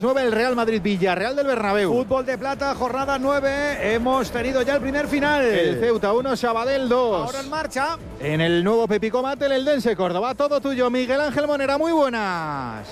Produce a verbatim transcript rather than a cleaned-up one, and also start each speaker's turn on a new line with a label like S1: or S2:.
S1: nueve el Real Madrid Villarreal del Bernabéu.
S2: Fútbol de plata, jornada nueve. Hemos tenido ya el primer final.
S1: El Ceuta uno, Sabadell dos.
S2: Ahora en marcha.
S1: En el nuevo Pepico Mate, el Eldense Córdoba. Todo tuyo, Miguel Ángel Monera. Muy buenas.